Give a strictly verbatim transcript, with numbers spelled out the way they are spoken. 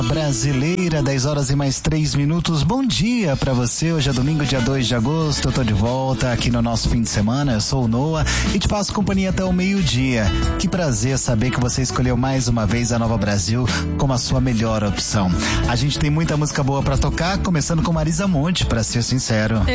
Brasileira, dez horas e mais três minutos. Bom dia pra você. Hoje é domingo, dia dois de agosto. Eu tô de volta aqui no nosso fim de semana. Eu sou o Noah e te faço companhia até o meio-dia. Que prazer saber que você escolheu mais uma vez a Nova Brasil como a sua melhor opção. A gente tem muita música boa pra tocar, começando com Marisa Monte, pra ser sincero.